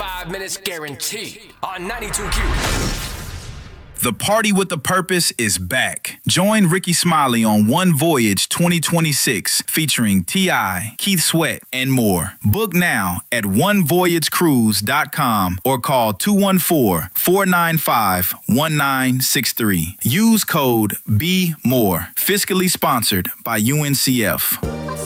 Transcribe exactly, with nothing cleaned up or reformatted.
five minutes guaranteed on ninety-two Q. The Party with a Purpose is back. Join Ricky Smiley on One Voyage twenty twenty-six featuring T I, Keith Sweat, and more. Book now at one voyage cruise dot com or call two one four, four nine five, one nine six three. Use code B M O R E. Fiscally sponsored by U N C F.